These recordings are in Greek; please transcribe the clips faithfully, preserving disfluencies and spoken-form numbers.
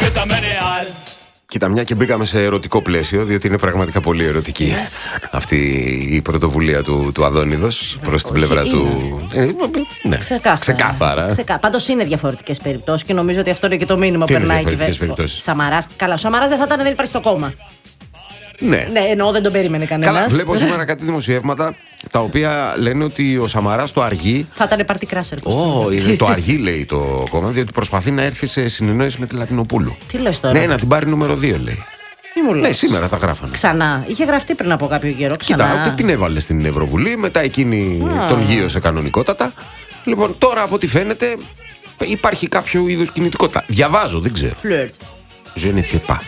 Κοίτα, μια και μπήκαμε σε ερωτικό πλαίσιο, διότι είναι πραγματικά πολύ ερωτική yes. αυτή η πρωτοβουλία του, του Αδόνιδος προς την πλευρά είναι. του. Ε, ναι, ξεκάθαρα. ξεκάθαρα. Ξεκά... Πάντως είναι διαφορετικές περιπτώσεις και νομίζω ότι αυτό είναι και το μήνυμα που περνάει η κυβέρνηση. Σαμαράς, καλά, ο Σαμαράς δεν θα ήταν, δεν υπάρχει στο κόμμα. Ναι. ναι, εννοώ δεν τον περίμενε κανένας. Καλά, βλέπω σήμερα κάτι δημοσιεύματα τα οποία λένε ότι ο Σαμαράς το αργεί. Θα ήταν πάρτι κράσερ. Ω, oh, το αργεί λέει το κόμμα, διότι προσπαθεί να έρθει σε συνεννόηση με τη Λατινοπούλου. Τι λες τώρα? Ναι, να την πάρει νούμερο δύο λέει. Ναι, σήμερα τα γράφανε. Ξανά. Είχε γραφτεί πριν από κάποιο καιρό. Ξανά. Κοίτα, την έβαλε στην Ευρωβουλή, μετά εκείνη ah. τον γύρωσε κανονικότατα. Λοιπόν, τώρα από ό,τι φαίνεται υπάρχει κάποιο είδος κινητικότητα. Διαβάζω, δεν ξέρω. Φλερτ. Je ne sais pas.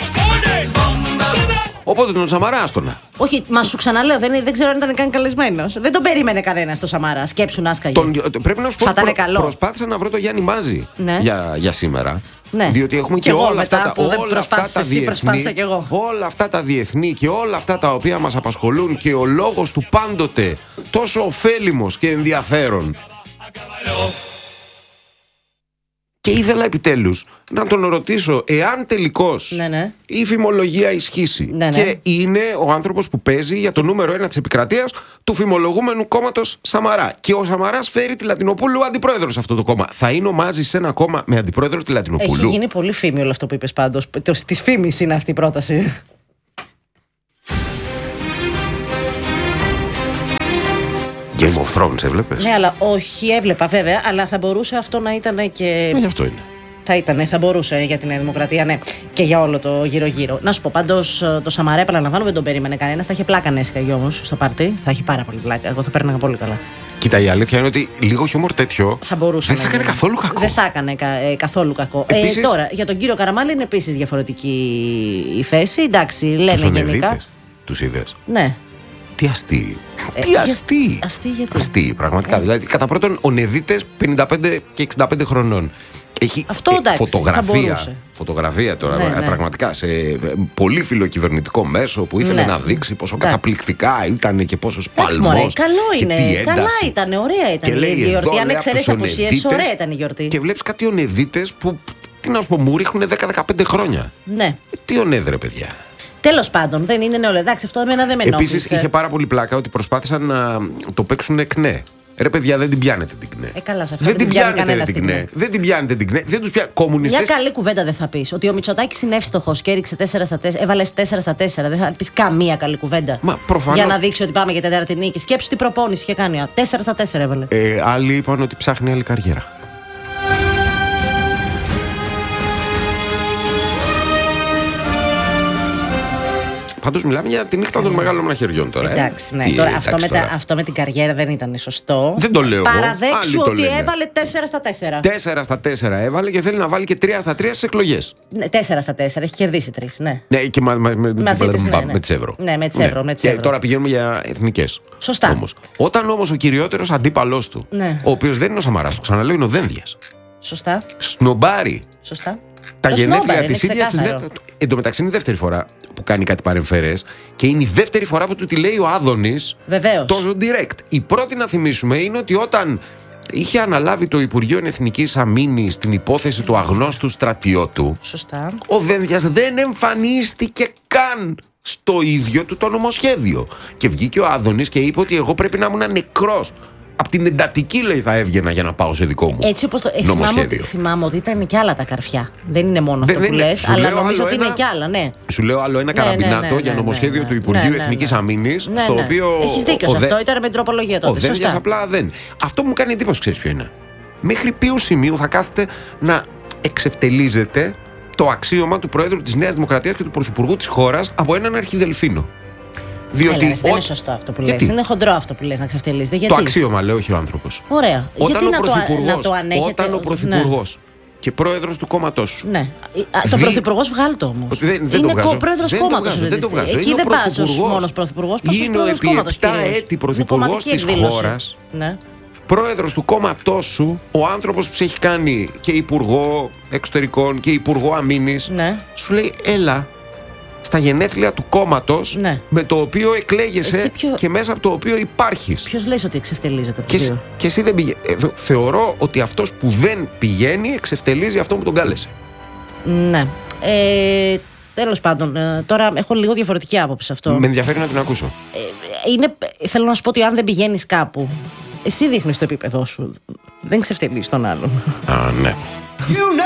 Οπότε τον Σαμαρά, άστονα. Όχι, μα σου ξαναλέω, δεν, δεν ξέρω αν ήταν καν καλεσμένος. Δεν τον περίμενε κανένα το Σαμαρά. Σκέψου να σκαγεί. Τον, πρέπει να σου πω ότι προ, προσπάθησα να βρω το Γιάννη Μάζη ναι. για, για σήμερα. Ναι. Διότι έχουμε και, και όλα αυτά τα, όλα αυτά τα διεθνή. Και όλα αυτά τα διεθνή και όλα αυτά τα οποία μας απασχολούν και ο λόγος του πάντοτε τόσο ωφέλιμος και ενδιαφέρον. Και ήθελα επιτέλους να τον ρωτήσω εάν τελικώς ναι, ναι. η φημολογία ισχύσει ναι, ναι. και είναι ο άνθρωπος που παίζει για το νούμερο ένα της επικρατείας του φημολογούμενου κόμματος Σαμαρά. Και ο Σαμαράς φέρει τη Λατινοπούλου αντιπρόεδρο σε αυτό το κόμμα. Θα είναι ο Μάζης σε ένα κόμμα με αντιπρόεδρο τη Λατινοπούλου? Έχει γίνει πολύ φήμη όλο αυτό που είπες πάντως. Της φήμης είναι αυτή η πρόταση. Game of Thrones έβλεπες? Ναι, αλλά όχι, έβλεπα βέβαια, αλλά θα μπορούσε αυτό να ήταν και. Ναι, αυτό είναι. Θα ήταν, θα μπορούσε για την Νέα Δημοκρατία, ναι, και για όλο το γύρω-γύρω. Να σου πω, πάντως το Σαμαρά, επαναλαμβάνω, δεν τον περίμενε κανένας. Θα είχε πλάκα να έσκαγε όμως στο πάρτι. Θα είχε πάρα πολύ πλάκα. Εγώ θα παίρναγα πολύ καλά. Κοίτα, η αλήθεια είναι ότι λίγο χιούμορ τέτοιο θα μπορούσε δεν θα έκανε καθόλου κακό. Δεν θα έκανε κα, ε, καθόλου κακό. Επίσης, ε, τώρα, για τον κύριο Καραμάλη είναι επίσης διαφορετική η θέση. Εντάξει, λένε γενικά. Τους είδες? Ναι. Τι αστεί. Ε, Τι αστεί. Αστεί, γιατί. Αστεί, πραγματικά. Ε. Δηλαδή, κατά πρώτον, ο Νεδίτες πενήντα πέντε και εξήντα πέντε χρονών. Έχει αυτό, εντάξει, φωτογραφία, φωτογραφία τώρα, ναι, ναι. πραγματικά σε πολύ φιλοκυβερνητικό μέσο που ήθελε ναι. να δείξει πόσο εντάξει. καταπληκτικά ήταν και πόσο σπαλμός. Καλό είναι. Καλά ήταν, ωραία ήταν η γιορτή. Αν εξαιρέσει απουσίες, ωραία ήταν η γιορτή. Και βλέπεις κάτι ονεδίτες που, τι να σου πω, μου ρίχνουν δέκα με δεκαπέντε χρόνια. Ναι. Ε, τι ονέδρε, παιδιά. Τέλος πάντων, δεν είναι νεολαία. Εντάξει, αυτό εμένα δεν με ενόχλησε. Επίσης, είχε πάρα πολύ πλάκα ότι προσπάθησαν να το παίξουν εκνέ. Ρε παιδιά, δεν την πιάνετε την ΚΝΕ. Ε, καλά, σε αυτό δεν δεν την πιάνετε πιάνει την ΚΝΕ. Δεν την πιάνετε την ΚΝΕ. Δεν τους πιάνετε. Κομμουνιστές. Μια καλή κουβέντα δεν θα πεις. Ότι ο Μητσοτάκης είναι εύστοχος και έριξε τέσσερα στα τέσσερα, έβαλε τέσσερα στα τέσσερα. Δεν θα πεις καμία καλή κουβέντα. Μα προφανώς. Για να δείξει ότι πάμε για τέταρτη νίκη. Σκέψου τι προπόνηση είχε κάνει. τέσσερα στα τέσσερα έβαλε. Ε, άλλοι είπαν ότι ψάχνει άλλη καριέρα. Πάντως μιλάμε για τη νύχτα των μεγάλων μαχαιριών τώρα. Εντάξει, ναι. Τι, τώρα, εντάξει, αυτό, με τώρα. Τα, αυτό με την καριέρα δεν ήταν σωστό. Δεν το λέω. Παραδέξου ότι λένε. Έβαλε τέσσερα στα τέσσερα. τέσσερα στα τέσσερα έβαλε και θέλει να βάλει και τρία στα τρία στις εκλογές. Ναι, τέσσερα στα τέσσερα. Έχει κερδίσει τρία. Ναι. Ναι, και μα, μα, με, Μαζί της, ναι, ναι. με Τσεύρο. Ναι, με Τσεύρο. Ναι. Με Τσεύρο. Και τώρα πηγαίνουμε για εθνικές. Σωστά. Όμως. Όταν όμως ο κυριότερος αντίπαλός του, ναι. ο οποίος δεν είναι ο Σαμαράς, το ξαναλέω, είναι ο Δένδιας. Σωστά. Σνομπάρει. Σωστά. Τα γενέθλια της ίδιας της. Εν τω μεταξύ είναι η δεύτερη φορά που κάνει κάτι παρεμφερές και είναι η δεύτερη φορά που του τη λέει ο Άδωνης. Βεβαίως. Τόσο direct. Η πρώτη να θυμίσουμε είναι ότι όταν είχε αναλάβει το Υπουργείο Εθνικής Αμήνης στην υπόθεση του αγνώστου στρατιώτου. Σωστά. Ο Δένδιας δεν εμφανίστηκε καν στο ίδιο του το νομοσχέδιο. Και βγήκε ο Άδωνης και είπε ότι εγώ πρέπει να ήμουν νεκρός. Απ' την εντατική, λέει, θα έβγαινα για να πάω σε δικό μου έτσι όπως το ε, νομοσχέδιο. Θυμάμαι, θυμάμαι ότι ήταν και άλλα τα καρφιά. Δεν είναι μόνο αυτό δεν, που δεν, λες, αλλά νομίζω ότι ένα, είναι και άλλα, ναι. Σου λέω άλλο ένα ναι, καραμπινάτο ναι, ναι, ναι, για νομοσχέδιο ναι, ναι, του Υπουργείου ναι, ναι, Εθνικής ναι. Αμήνης, ναι, στο ναι. οποίο. Έχεις δίκιο σε αυτό, ήταν με την τροπολογία τότε. Ο Δένδιας απλά δεν. Αυτό που μου κάνει εντύπωση, ξέρεις ποιο είναι. Μέχρι ποιου σημείου θα κάθεται να εξευτελίζεται το αξίωμα του Προέδρου της Νέας Δημοκρατίας και του Πρωθυπουργού της χώρας από έναν αρχιδελφίνο. Διότι. Έλα, δεν είναι σωστό αυτό που λες. Είναι χοντρό αυτό που λες να ξεφτελίζεται. Γιατί? Το αξίωμα, λέει, όχι ο άνθρωπος. Ωραία. Όταν γιατί ο να Πρωθυπουργός, το, να το ανέχετε... όταν ο Πρωθυπουργός ναι. και πρόεδρος του κόμματός σου. Ναι. Τον Δι... Πρωθυπουργός βγάλει το όμως. Δεν, δεν είναι το βγάζω. πρόεδρος δεν κόμματος. Το βγάζω, δεν το βγάζω. Εκεί είναι δεν πας ως μόνος Πρωθυπουργός, πας ως πρόεδρος κόμματος. Είναι επί επτά έτη Πρωθυπουργός της χώρας. Ναι. Πρόεδρος του κόμματός σου, ο άνθρωπος που σε έχει κάνει και υπουργό εξωτερικών και υπουργό αμήνης, ναι. σου λέει έλα στα γενέθλια του κόμματος ναι. με το οποίο εκλέγεσαι ποιο... και μέσα από το οποίο υπάρχεις. Ποιος λέει ότι εξευτελίζεται από και, το και εσύ δεν πηγαίνει. Θεωρώ ότι αυτός που δεν πηγαίνει εξευτελίζει αυτό που τον κάλεσε. Ναι. Ε, τέλος πάντων, ε, τώρα έχω λίγο διαφορετική άποψη σε αυτό. Με ενδιαφέρει να την ακούσω. Ε, είναι, θέλω να σου πω ότι αν δεν πηγαίνεις κάπου, εσύ δείχνεις το επίπεδό σου. Δεν ξεφτελείς τον άλλον. Α, ναι.